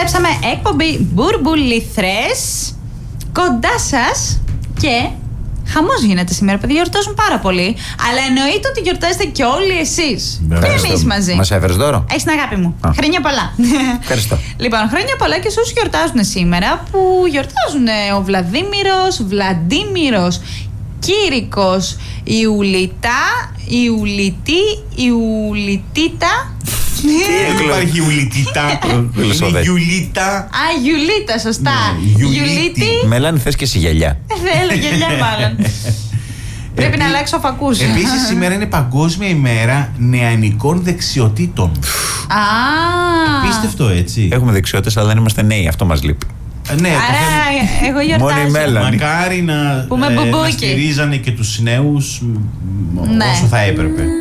Επιστρέψαμε, εκπομπή Μπουρμπουλήθρες, κοντά σας και χαμός γίνεται σήμερα, παιδιά, γιορτάζουν πάρα πολύ. Αλλά εννοείται ότι γιορτάζετε και όλοι εσείς. Και εμείς μαζί. Μας έφερες δώρο? Έχεις την αγάπη μου. Χρόνια πολλά. Ευχαριστώ. Λοιπόν, χρόνια πολλά και σε όσους γιορτάζουν σήμερα, που γιορτάζουν ο Βλαδίμηρος, Βλαντίμηρος, Κήρικος, Ιουλιτά, Ιουλιτή, Ιουλιτίτα. Δεν υπάρχει Ιουλιτίτα. Είναι Ιουλίτα. Α, Ιουλίτα, σωστά. Ιουλίτη. Μελάνη, θες και εσύ γυαλιά? Θέλω γυαλιά μάλλον. Πρέπει να αλλάξω φακούς. Επίσης σήμερα είναι Παγκόσμια ημέρα νεανικών δεξιοτήτων. Α. Απίστευτο, έτσι. Έχουμε δεξιότητες, αλλά δεν είμαστε νέοι. Αυτό μας λείπει. Ναι, Άρα εγώ Μόνο η γιορτάζω. Μέλα. μακάρι να Πούμε μπουμπούκι. στηρίζανε και τους νέους Ναι. όσο θα έπρεπε.